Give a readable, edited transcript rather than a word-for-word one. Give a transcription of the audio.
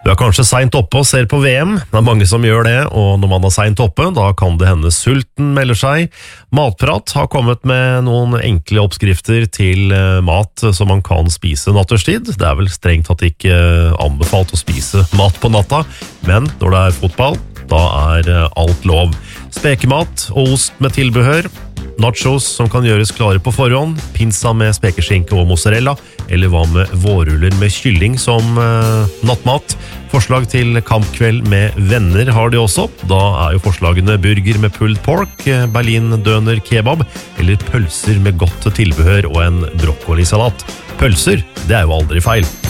Du kanskje sent oppe og ser på VM, det mange som gjør det, og når man sent oppe, da kan det hende sulten melder seg. Matprat har kommet med noen enkle oppskrifter til mat som man kan spise natterstid. Det vel strengt tatt ikke anbefalt å spise mat på natta, men når det fotball, da alt lov. Spekemat og ost med tilbehør, nachos som kan gjøres klare på forhånd, pinsa med spekeskinke og mozzarella, eller hva med vårruller med kylling som nattmat. Forslag til kampkveld med venner har de også. Da jo forslagene burger med pulled pork, Berlin døner kebab, eller pølser med godt tilbehør og en broccolisalat. Pølser, det jo aldri feil.